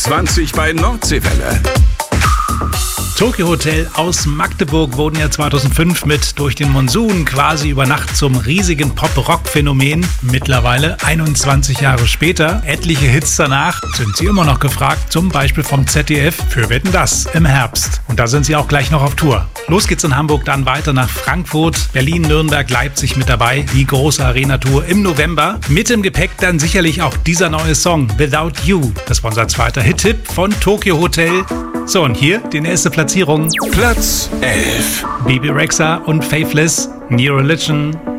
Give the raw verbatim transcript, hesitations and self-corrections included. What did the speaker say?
zwanzig bei Nordseewelle. Tokyo Hotel aus Magdeburg wurden ja zweitausendfünf mit Durch den Monsun quasi über Nacht zum riesigen Pop-Rock-Phänomen. Mittlerweile, einundzwanzig Jahre später, etliche Hits danach, sind sie immer noch gefragt, zum Beispiel vom Z D F für Wetten, dass im Herbst. Und da sind sie auch gleich noch auf Tour. Los geht's in Hamburg, dann weiter nach Frankfurt, Berlin, Nürnberg, Leipzig mit dabei. Die große Arena-Tour im November. Mit im Gepäck dann sicherlich auch dieser neue Song, Without You. Das war unser zweiter Hit-Tipp von Tokyo Hotel. So, und hier die nächste Platzierung. Platz elf. Bebe Rexha und Faithless, New Religion.